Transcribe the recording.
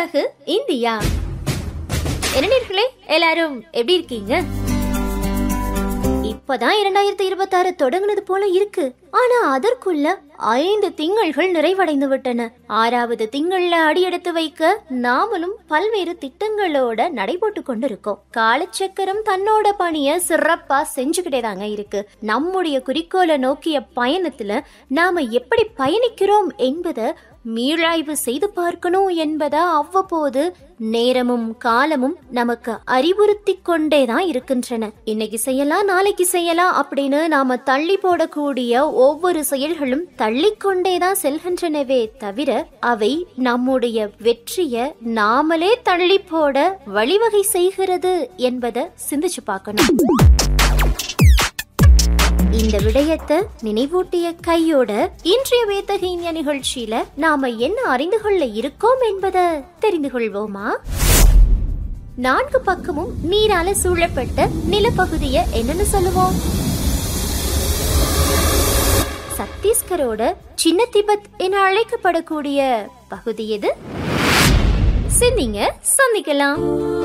அழகு இந்தியா. என்ன நேயர்களே, எல்லாரும் எப்படி இருக்கீங்க? இப்பதான் 2026 தொடங்குனது போல இருக்கு. ஆனா அதற்குள்ள 5 திங்கள்கள் நிறைவடைந்து விட்டன. 6வது திங்கள்ல அடியெடுத்து வைக்க நாமளும் பல்வேறு திட்டங்களோட நடைபோட்டு கொண்டிருக்கோம். காலச்சக்கரம் தன்னோட பணிய சிறப்பா செஞ்சுக்கிட்டே தாங்க இருக்கு. நம்முடைய குறிக்கோளை நோக்கிய பயணத்துல நாம எப்படி பயணிக்கிறோம் என்பதை மீளாய்வு செய்து பார்க்கணும் என்பதை அவ்வப்போது நேரமும் காலமும் நமக்கு அறிவுறுத்தி கொண்டேதான் இருக்கின்றன. இன்னைக்கு செய்யலாம், நாளைக்கு செய்யலாம் அப்படின்னு நாம தள்ளி போடக்கூடிய ஒவ்வொரு செயல்களும் தள்ளிக்கொண்டேதான் செல்கின்றனவே தவிர அவை நம்முடைய வெற்றிய நாமளே தள்ளி போட வழிவகை செய்கிறது என்பதை சிந்திச்சு பார்க்கணும். இந்த விடயத்தை நினைவூட்டிய கையோட இன்றைய வேதக இந்தியா நிகழ்ச்சியில நாம என்ன அறிந்து கொள்ள இருக்கோம் என்பதை தெரிந்து கொள்வோமா? 4 பக்கமும் நீரால சூழப்பட்ட நிலப்பகுதியை என்னன்னு சொல்லுவோம்? சத்தீஸ்கரோட சின்ன திபெத் என அழைக்கப்படக்கூடிய பகுதி எது? சிந்திங்க, சந்திக்கலாம்.